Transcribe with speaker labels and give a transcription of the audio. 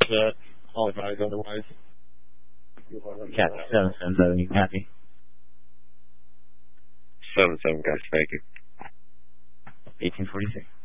Speaker 1: I'll advise otherwise.
Speaker 2: Cat 777, you happy?
Speaker 3: 7-7, guys, thank you.
Speaker 2: 1846.